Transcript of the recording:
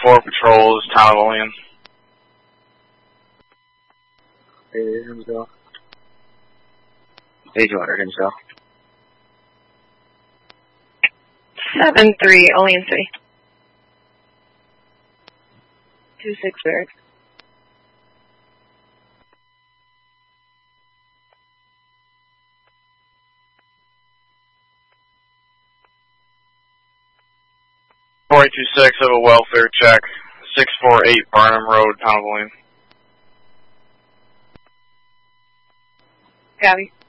4 patrols, town of Olean. Hinsdale. Edgewater, Hinsdale. 7-3, Olean City. 2-6 Barracks. .426 of a welfare check. 648 Barnum Road, town of Olean. Copy.